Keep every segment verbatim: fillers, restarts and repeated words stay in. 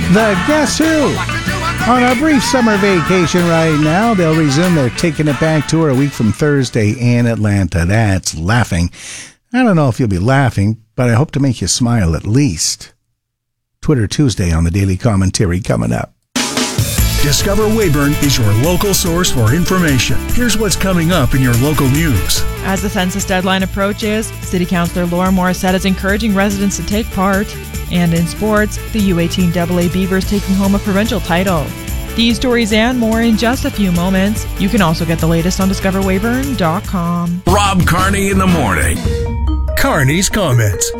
The Guess Who. On a brief summer vacation right now, they'll resume their Taking It Back tour a week from Thursday in Atlanta. That's laughing. I don't know if you'll be laughing, but I hope to make you smile at least. Twitter Tuesday on the Daily Commentary coming up. Discover Weyburn is your local source for information. Here's what's coming up in your local news. As the census deadline approaches, City Councilor Laura Morissette is encouraging residents to take part. And in sports, the U eighteen double A Beavers taking home a provincial title. These stories and more in just a few moments. You can also get the latest on discover weyburn dot com. Rob Carney in the morning. Carney's comments.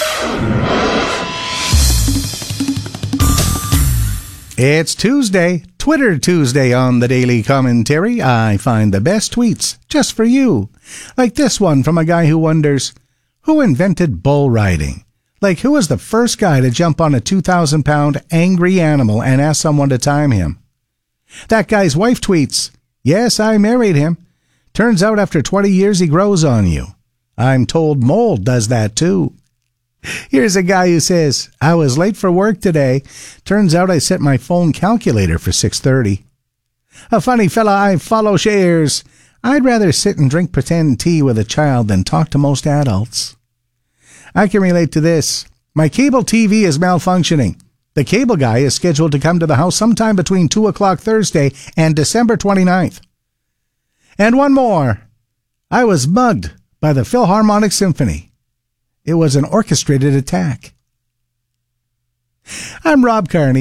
It's Tuesday, Twitter Tuesday on the Daily Commentary. I find the best tweets just for you. Like this one from a guy who wonders, who invented bull riding? Like, who was the first guy to jump on a two thousand pound angry animal and ask someone to time him? That guy's wife tweets, yes, I married him. Turns out after twenty years he grows on you. I'm told mold does that too. Here's a guy who says, I was late for work today. Turns out I set my phone calculator for six thirty. A funny fella I follow shares, I'd rather sit and drink pretend tea with a child than talk to most adults. I can relate to this. My cable T V is malfunctioning. The cable guy is scheduled to come to the house sometime between two o'clock Thursday and December twenty-ninth. And one more. I was mugged by the Philharmonic Symphony. It was an orchestrated attack. I'm Rob Carney.